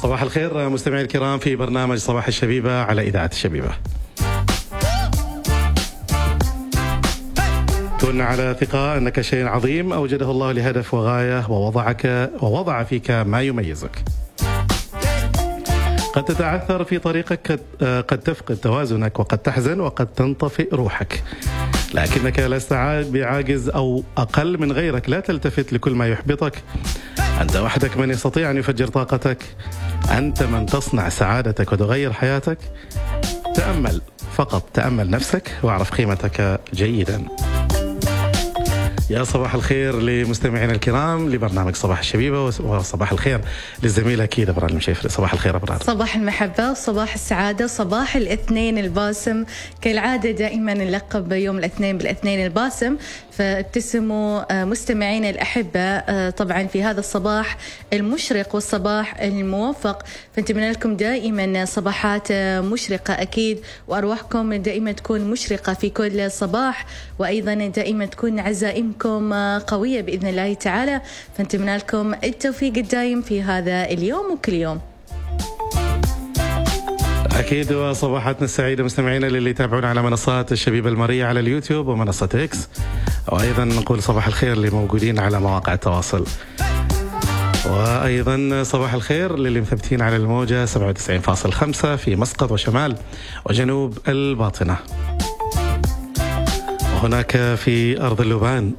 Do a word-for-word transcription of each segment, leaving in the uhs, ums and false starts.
صباح الخير مستمعي الكرام في برنامج صباح الشبيبة على إذاعة الشبيبة. كن على ثقة أنك شيء عظيم أوجده الله لهدف وغاية ووضعك ووضع فيك ما يميزك. قد تتعثر في طريقك، قد تفقد توازنك، وقد تحزن، وقد تنطفئ روحك، لكنك لست بعاجز أو أقل من غيرك. لا تلتفت لكل ما يحبطك، أنت وحدك من يستطيع أن يفجر طاقتك، أنت من تصنع سعادتك وتغير حياتك. تأمل، فقط تأمل نفسك واعرف قيمتك جيدا. يا صباح الخير لمستمعينا الكرام لبرنامج صباح الشبيبة، وصباح الخير للزميلة أكيد أبرار المشيفري. صباح الخير أبرار. صباح المحبة، صباح السعادة، صباح الاثنين الباسم. كالعادة دائما نلقب يوم الاثنين بالاثنين الباسم، فابتسموا مستمعينا الأحبة طبعا في هذا الصباح المشرق والصباح الموفق. فنتمنى لكم دائما صباحات مشرقة أكيد، وأرواحكم دائما تكون مشرقة في كل صباح، وأيضا دائما تكون عزائمكم قوية بإذن الله تعالى. فنتمنى لكم التوفيق الدائم في هذا اليوم وكل يوم. أكيد، وصباحاتنا السعيدة مستمعينا للي يتابعونا على منصات الشبيبة المرية على اليوتيوب ومنصة إكس، وأيضا نقول صباح الخير للموجودين على مواقع التواصل، وأيضا صباح الخير للي مثبتين على الموجة سبعة وتسعين فاصلة خمسة في مسقط وشمال وجنوب الباطنة، وهناك في أرض اللبان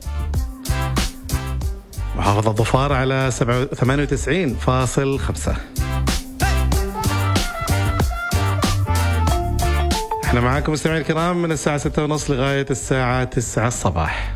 محافظة ظفار على ثمانية وتسعين فاصلة خمسة. احنا معاكم مستمعين الكرام من الساعة ستة ونص لغاية الساعة تسعة الصباح.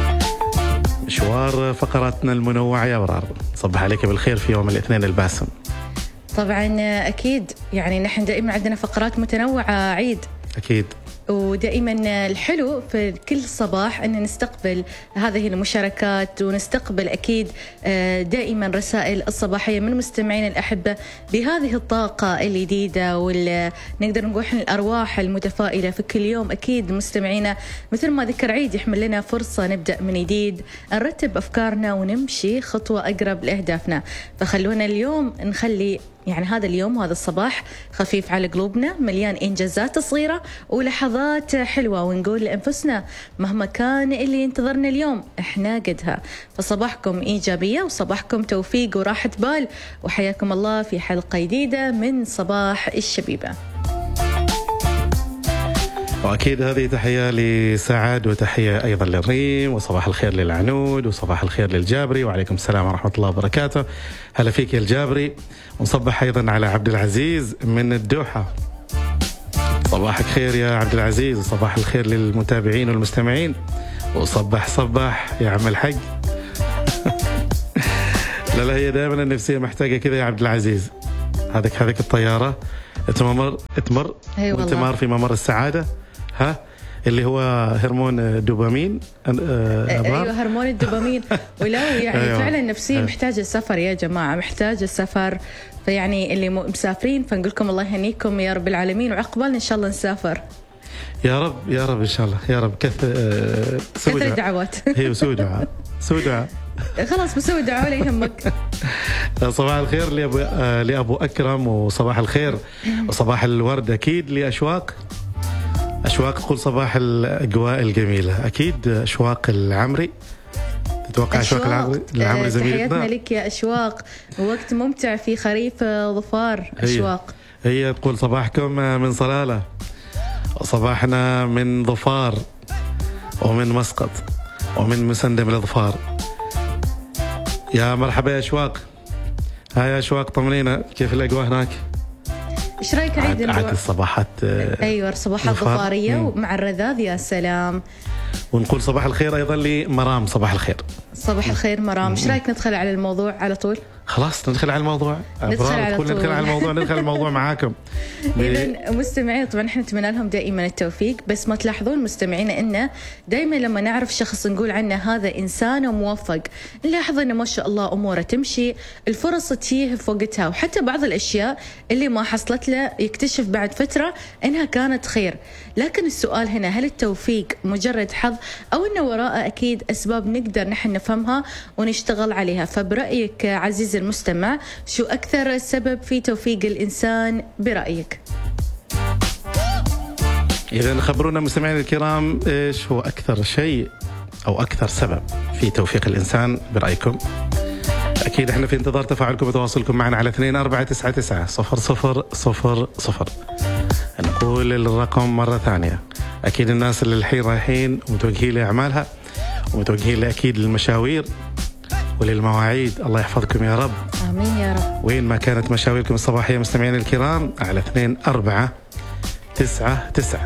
مشوار فقراتنا المنوعة يا أبرار. صبح عليك بالخير في يوم الاثنين الباسم. طبعا أكيد، يعني نحن دائما عندنا فقرات متنوعة عيد. أكيد، ودائما الحلو في كل صباح أن نستقبل هذه المشاركات، ونستقبل أكيد دائما رسائل الصباحية من مستمعين الأحبة بهذه الطاقة الجديدة، ونقدر نقول الأرواح المتفائلة في كل يوم. أكيد مستمعينا مثل ما ذكر عيد يحمل لنا فرصة نبدأ من جديد، نرتب أفكارنا ونمشي خطوة أقرب لأهدافنا. فخلونا اليوم نخلي يعني هذا اليوم وهذا الصباح خفيف على قلوبنا، مليان إنجازات صغيرة ولحظات حلوة، ونقول لأنفسنا مهما كان اللي ينتظرنا اليوم إحنا قدها. فصباحكم إيجابية وصباحكم توفيق وراحة بال، وحياكم الله في حلقة جديدة من صباح الشبيبة. وأكيد هذه تحية لسعد، وتحية أيضا للريم، وصباح الخير للعنود، وصباح الخير للجابري، وعليكم السلام ورحمة الله وبركاته. هلا فيك يا الجابري. ونصبح أيضا على عبد العزيز من الدوحة. صباحك خير يا عبد العزيز، وصباح الخير للمتابعين والمستمعين، وصبح صبح يا عم الحق. لا لا، هي دائما النفسية محتاجة كذا يا عبد العزيز. هذيك هذيك الطيارة تمر تمر وتمر في ممر السعادة، ها اللي هو هرمون الدوبامين. ايوه هرمون الدوبامين. ولو يعني أيوة. فعلا النفسية أيوة. محتاجة السفر يا جماعة، محتاجة السفر. فيعني اللي مسافرين فنقول لكم الله يهنيكم يا رب العالمين، وعقبالنا ان شاء الله نسافر يا رب يا رب ان شاء الله يا رب. كثر كثر الدعوات. هي وسوي دعاء سوي دعاء خلاص بسوي دعاء ولا يهمك. صباح الخير لأبو, لأبو أكرم، وصباح الخير وصباح الورد أكيد لأشواق. أشواق تقول صباح الأجواء الجميلة. أكيد أشواق العمري، تتوقع أشواق العمري العمري زميلتنا. تحياتنا لك يا أشواق، وقت ممتع في خريف ظفار. أشواق هي, هي تقول صباحكم من صلالة، وصباحنا من ظفار، ومن مسقط، ومن مسندم الظفار. يا مرحبا يا أشواق. هاي يا أشواق، طمنينا كيف الأجواء هناك؟ إيش رأيك عيد عاد الصباحات؟ أيوة الصباحات ظفارية ومع الرذاذ. يا سلام. ونقول صباح الخير أيضا لمرام. صباح الخير. صباح الخير مرام. إيش رأيك ندخل على الموضوع على طول؟ خلاص ندخل على الموضوع. ندخل على طول. ندخل على الموضوع ندخل على الموضوع معاكم. إذن مستمعين طبعا احنا نتمنى لهم دائما التوفيق، بس ما تلاحظون مستمعينا إنه دائما لما نعرف شخص نقول عنه هذا إنسان موفق، نلاحظ إنه ما شاء الله أموره تمشي، الفرص تجيه في وقتها، وحتى بعض الأشياء اللي ما حصلت له يكتشف بعد فترة إنها كانت خير. لكن السؤال هنا، هل التوفيق مجرد حظ، أو إنه وراءه أكيد أسباب نقدر نحن نفهمها ونشتغل عليها؟ فبرأيك عزيزي المستمع، شو أكثر سبب في توفيق الإنسان برأيك؟ إذا خبرونا مستمعينا الكرام إيش هو أكثر شيء أو أكثر سبب في توفيق الإنسان برأيكم. أكيد إحنا في انتظار تفاعلكم وتواصلكم معنا على اثنين أربعة تسعة تسعة صفر صفر صفر صفر. نقول الرقم مرة ثانية. أكيد الناس اللي الحين رايحين ومتوجهين لأعمالها ومتوجهين أكيد للمشاوير وللمواعيد، الله يحفظكم يا رب. آمين يا رب. وين ما كانت مشاويركم الصباحية مستمعين الكرام على اثنين أربعة تسعة تسعة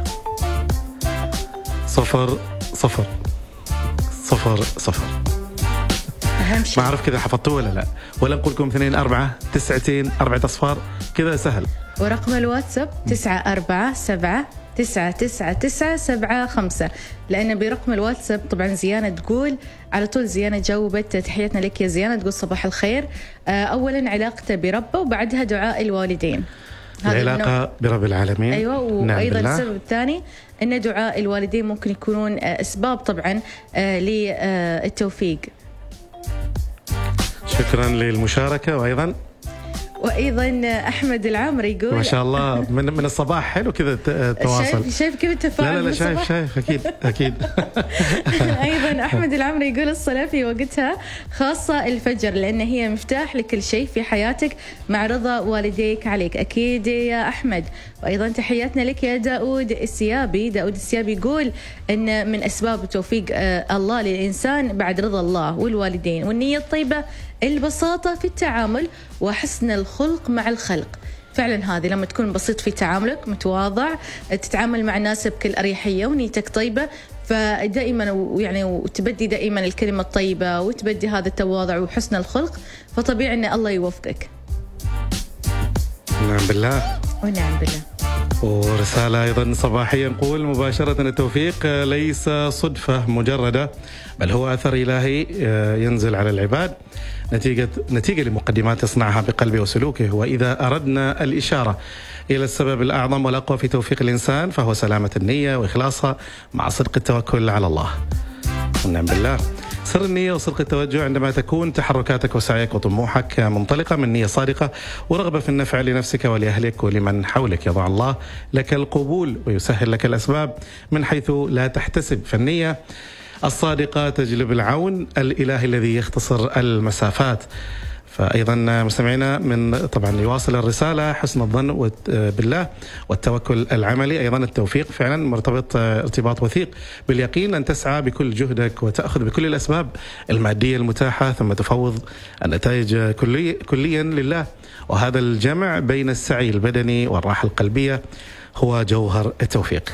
صفر صفر صفر صفر. أهم شيء ما أعرف كذا حفظتوه ولا لا، ولا نقول لكم اثنين أربعة تسعتين أربعة أصفار كذا سهل. ورقم الواتساب تسعة أربعة سبعة تسعة تسعة تسعة سبعة خمسة، لأن برقم الواتساب طبعا زيانة تقول على طول، زيانة جاوبت تحياتنا لك يا زيانة، تقول صباح الخير. أولا علاقته بربه وبعدها دعاء الوالدين، العلاقة برب العالمين. أيوة. وأيضا نعم السبب الثاني أن دعاء الوالدين ممكن يكونون أسباب طبعا للتوفيق. شكرا للمشاركة. وأيضا وايضا احمد العامري يقول ما شاء الله من من الصباح حلو كذا التواصل. شايف شايف كيف التفاعل؟ لا لا, لا شايف شايف اكيد اكيد. ايضا احمد العامري يقول الصلاه في وقتها خاصه الفجر، لان هي مفتاح لكل شيء في حياتك مع رضا والديك عليك. اكيد يا احمد. وايضا تحياتنا لك يا داود السيابي. داود السيابي يقول ان من اسباب توفيق الله للانسان بعد رضا الله والوالدين والنيه الطيبه البساطة في التعامل وحسن الخلق مع الخلق. فعلا هذه لما تكون بسيط في تعاملك، متواضع، تتعامل مع الناس بكل أريحية ونيتك طيبة، فدائما يعني وتبدي دائما الكلمة الطيبة وتبدي هذا التواضع وحسن الخلق، فطبيعي أن الله يوفقك. نعم بالله ونعم بالله. ورسالة أيضا صباحية نقول مباشرة التوفيق ليس صدفة مجردة، بل هو أثر إلهي ينزل على العباد نتيجة نتيجة لمقدمات يصنعها بقلبه وسلوكه. وإذا أردنا الإشارة إلى السبب الأعظم والأقوى في توفيق الإنسان فهو سلامة النية وإخلاصها مع صدق التوكل على الله. ونعم بالله. سر النية وصدق التوجه عندما تكون تحركاتك وسعيك وطموحك منطلقة من نية صادقة ورغبة في النفع لنفسك ولأهلك ولمن حولك، يضع الله لك القبول ويسهل لك الأسباب من حيث لا تحتسب. فالنية الصادقة تجلب العون الإلهي الذي يختصر المسافات. فأيضا مستمعينا من طبعا يواصل الرسالة حسن الظن بالله والتوكل العملي. أيضا التوفيق فعلا مرتبط ارتباط وثيق باليقين أن تسعى بكل جهدك وتأخذ بكل الأسباب المادية المتاحة ثم تفوض النتائج كلي كليا لله. وهذا الجمع بين السعي البدني والراحة القلبية هو جوهر التوفيق.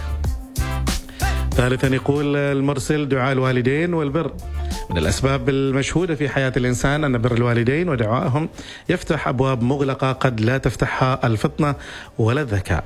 ثالثا يقول المرسل دعاء الوالدين والبر. من الأسباب المشهودة في حياة الإنسان أن بر الوالدين ودعائهم يفتح أبواب مغلقة قد لا تفتحها الفطنة ولا الذكاء.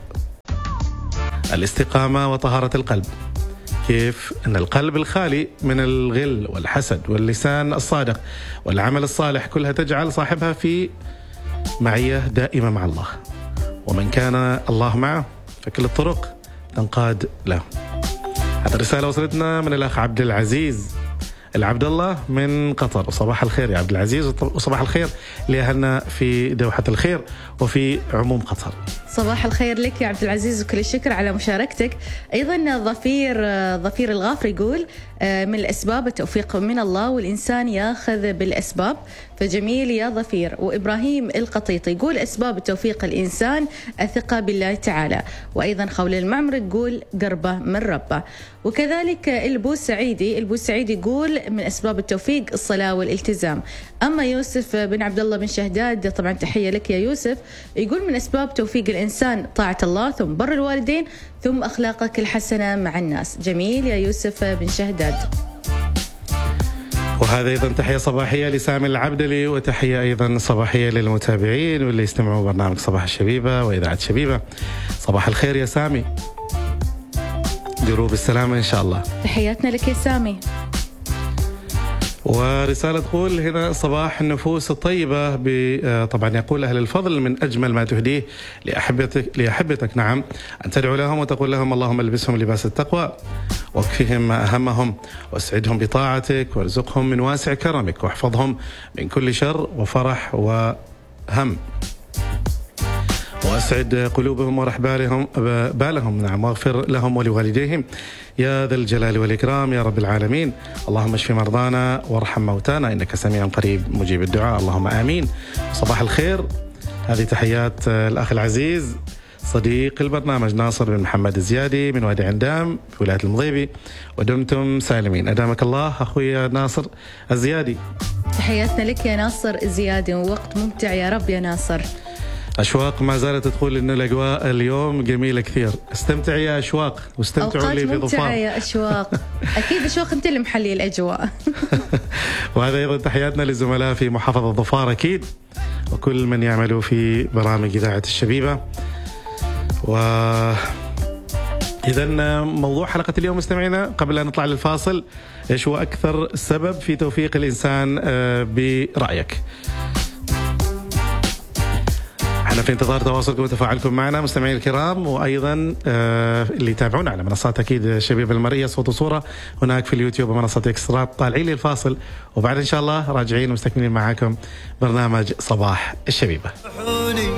الاستقامة وطهارة القلب. كيف أن القلب الخالي من الغل والحسد واللسان الصادق والعمل الصالح كلها تجعل صاحبها في معية دائمة مع الله، ومن كان الله معه فكل الطرق تنقاد له. هذه الرسالة وصلتنا من الأخ عبد العزيز العبد الله من قطر. صباح الخير يا عبد العزيز، وصباح الخير لأهلنا في دوحة الخير وفي عموم قطر. صباح الخير لك يا عبد العزيز وكل الشكر على مشاركتك. أيضا ظفير ظفير الغافر يقول من الأسباب التوفيق من الله والإنسان ياخذ بالأسباب، فجميل يا ظفير. وإبراهيم القطيطي يقول أسباب توفيق الإنسان الثقة بالله تعالى. وأيضا خول المعمر يقول قربه من ربه. وكذلك البوسعيدي البوسعيدي يقول من أسباب التوفيق الصلاة والالتزام. أما يوسف بن عبد الله بن شهداد، طبعا تحية لك يا يوسف، يقول من أسباب توفيق الإنسان طاعة الله ثم بر الوالدين ثم أخلاقك الحسنة مع الناس. جميل يا يوسف بن شهداد. وهذا أيضا تحية صباحية لسامي العبدلي، وتحية أيضا صباحية للمتابعين واللي يستمعوا برنامج صباح الشبيبة وإذاعة شبيبة. صباح الخير يا سامي، دروب السلامة إن شاء الله. تحياتنا لك يا سامي. ورسالة تقول هنا: صباح النفوس الطيبة، طبعا يقول أهل الفضل من أجمل ما تهديه لأحبتك, لأحبتك نعم أن تدعو لهم وتقول لهم: اللهم البسهم لباس التقوى واكفهم ما أهمهم واسعدهم بطاعتك وارزقهم من واسع كرمك واحفظهم من كل شر وفرح وهم واسعد قلوبهم ورح بالهم بالهم نعم واغفر لهم ولوالديهم يا ذا الجلال والإكرام يا رب العالمين. اللهم اشف مرضانا وارحم موتانا إنك سميع قريب مجيب الدعاء، اللهم آمين. صباح الخير، هذه تحيات الأخ العزيز صديق البرنامج ناصر بن محمد الزيادي من وادي عندام في ولاية المضيبي، ودمتم سالمين أدامك الله أخوي ناصر الزيادي. تحياتنا لك يا ناصر الزيادي، ووقت ممتع يا رب يا ناصر. أشواق ما زالت تقول إن الأجواء اليوم جميلة كثير، استمتع يا أشواق واستمتعوا لي في ظفار. أوقات يا أشواق. أكيد أشواق أنت اللي محلي الأجواء. وهذا أيضا تحياتنا للزملاء في محافظة ظفار أكيد، وكل من يعملوا في برامج إذاعة الشبيبة. و إذا موضوع حلقة اليوم مستمعينا قبل أن نطلع للفاصل: إيش هو أكثر سبب في توفيق الإنسان برأيك؟ احنا في انتظار تواصلكم وتفاعلكم معنا مستمعين الكرام، وايضا آه اللي يتابعونا على منصات اكيد شبيبه المرئيه صوت وصوره هناك في اليوتيوب ومنصه اكسترا. طالعين للفاصل وبعد ان شاء الله راجعين ومستكملين معاكم برنامج صباح الشبيبه.